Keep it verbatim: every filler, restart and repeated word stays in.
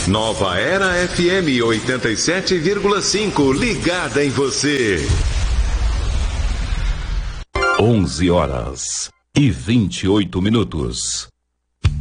Nova Era F M oitenta e sete vírgula cinco, ligada em você. onze horas e vinte e oito minutos.